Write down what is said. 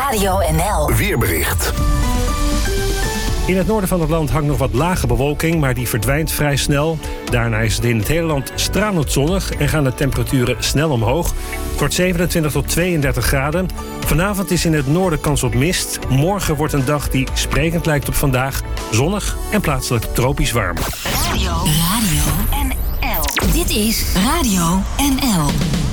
Radio NL. Weerbericht. In het noorden van het land hangt nog wat lage bewolking, maar die verdwijnt vrij snel. Daarna is het in het hele land stralend zonnig en gaan de temperaturen snel omhoog. Het wordt 27 tot 32 graden. Vanavond is in het noorden kans op mist. Morgen wordt een dag die sprekend lijkt op vandaag. Zonnig en plaatselijk tropisch warm. Radio NL. Dit is Radio NL.